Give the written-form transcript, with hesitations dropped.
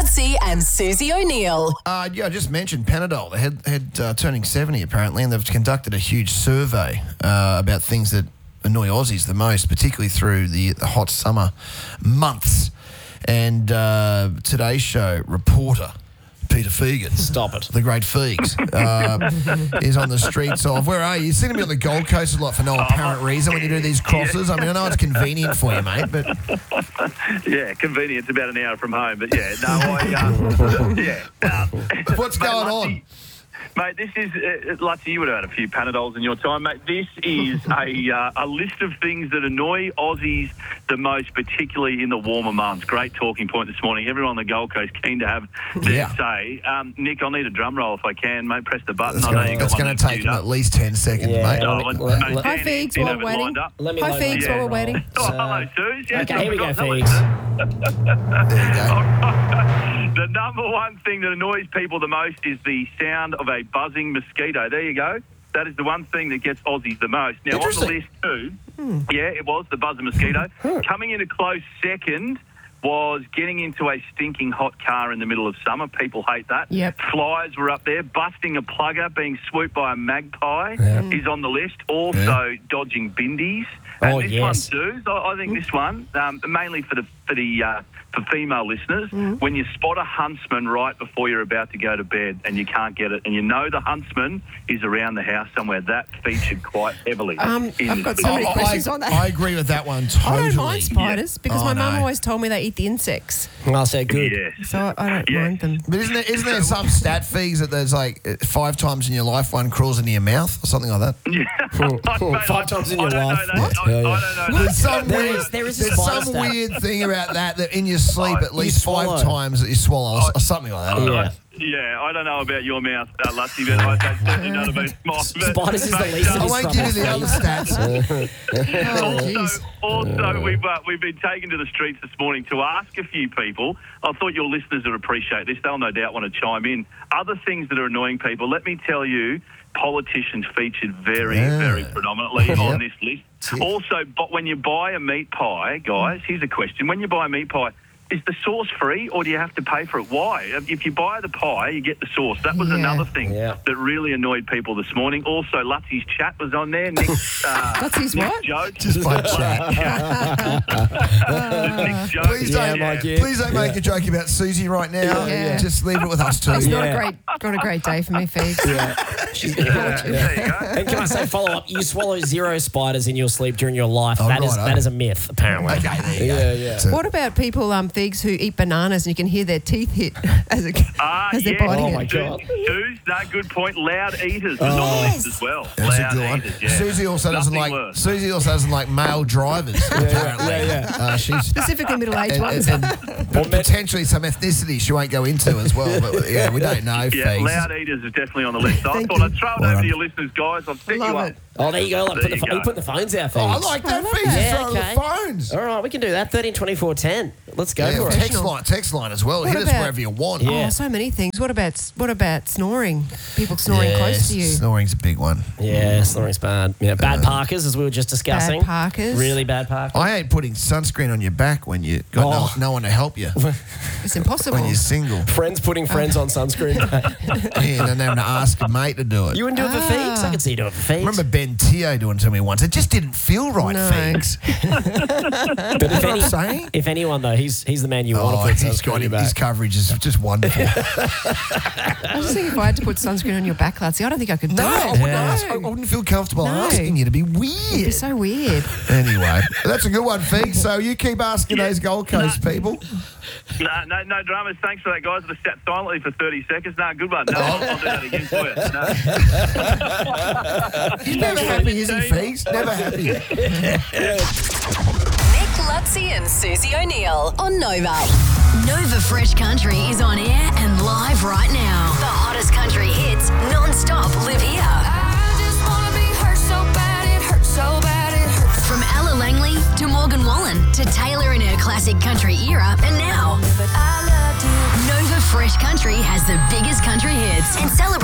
Lutzi and Susie O'Neill. I just mentioned Panadol. They had turning 70 apparently, and they've conducted a huge survey about things that annoy Aussies the most, particularly through the hot summer months. And today's show reporter Peter Fegan. Stop it. The great Feegs is on the streets of... Where are you? You seem to be on the Gold Coast a lot for no apparent reason when you do these crosses. I mean, I know it's convenient for you, mate, but... Yeah, convenient. It's about an hour from home, but yeah, What's going on? Mate, this is, Lutzi, you would have had a few Panadols in your time, mate. This is a list of things that annoy Aussies the most, particularly in the warmer months. Great talking point this morning. Everyone on the Gold Coast keen to have their say. Nick, I'll need a drum roll if I can, mate. Press the button. That's going to take them at least 10 seconds, mate. Hi, Feegs, while we're waiting. Hi, Feegs, while we're waiting. Hello, Suze. Okay, here we go, Feegs. There you go. The number one thing that annoys people the most is the sound of a buzzing mosquito. There you go. That is the one thing that gets Aussies the most. Now, on the list too, yeah, it was the buzzing mosquito. Coming in a close second was getting into a stinking hot car in the middle of summer. People hate that. Yep. Flies were up there. Busting a plugger, being swooped by a magpie is on the list. Also, dodging bindies. And this one, Suze, I think this one, mainly for female listeners, when you spot a huntsman right before you're about to go to bed and you can't get it, and you know the huntsman is around the house somewhere, that featured quite heavily. I've got so many questions on that. I agree with that one totally. I don't mind spiders because my mum always told me they eat the insects. I'll say good. Yes. So I don't mind them. But isn't there some stat, Feegs, that there's like 5 times in your life one crawls into your mouth or something like that? 5 times in your life. I don't know. There's some There is a spider stat. weird thing about that in your sleep at least 5 times that you swallow or something like that. Yeah, I don't know about your mouth, Lutzi, but that's certainly not about mine. Spiders is the least of I his won't give you the other stats. Also, we've been taken to the streets this morning to ask a few people. I thought your listeners would appreciate this. They'll no doubt want to chime in. Other things that are annoying people, let me tell you, politicians featured very predominantly on this list. Also, but when you buy a meat pie, guys, here's a question. When you buy a meat pie, is the sauce free or do you have to pay for it? Why? If you buy the pie, you get the sauce. That was another thing that really annoyed people this morning. Also, Lutzi's chat was on there. Nick's what? joke. Just my chat. Nick's joke. Please don't make a joke about Susie right now. Yeah. Just leave it with us two. It's not a great day for me, Feegs. There you go. And can I say, follow up, you swallow 0 spiders in your sleep during your life. Oh, That is a myth, apparently. Okay, there you go. What about people, Feegs, who eat bananas and you can hear their teeth hit as they're biting Oh, it? my God. Suze, no, good point. Loud eaters are on the list as well. That's Loud a good one. eaters, yeah. Susie also doesn't like male drivers. Apparently, she's Specifically middle-aged ones. and potentially some ethnicity she won't go into as well. But yeah, we don't know. Yeah, Feegs. loud eaters is definitely on the list. So I Thank thought you. I'd throw it over to your listeners, guys. I've set you Love up. it. Oh, there you go. Like, There you go. put the phones out, Oh, I Feegs. like that. I like Feegs that. is Yeah, throwing okay. the phones. All right, we can do that. 13 24 10. Let's go for it. Text line as well. What Hit us about- wherever you want. Yeah. Oh, so many things. What about snoring? People snoring close to you. Snoring's a big one. Yeah, snoring's bad. Yeah, bad parkers, as we were just discussing. Bad parkers. Really bad parkers. I hate putting sunscreen on your back when you got no one to help you It's impossible. when you're single. Friends putting friends on sunscreen. Yeah, and then having to ask a mate to do it. You wouldn't do it for Feegs? I could see you do it for Feegs. Remember Ben Teo doing it to me once. It just didn't feel right, No. Feegs. But You know what I'm saying? if anyone, though, he's the man you want to put sunscreen on your his back. coverage is just wonderful. I was thinking if I had to put sunscreen on your back, Lutzi, I don't think I could do it. I wouldn't feel comfortable No. asking you to be It'd be weird. so weird. Anyway, that's a good one, Feegs. So you keep asking those Gold Coast people. No dramas. Thanks for that, guys. I sat silently for 30 seconds. No, good one. No, I'll do that again for you. No. He's never happy, is he, Feegs? Never happy. Nick Lutzi and Susie O'Neill on Nova. Nova Fresh Country is on air and live right now. The hottest country hits non-stop live here. I just wanna be hurt so bad, it hurts so bad, it hurts. From Ella Langley to Morgan Wallen to Taylor in her classic country era, and now But I loved you. Nova Fresh Country has the biggest country hits and celebrates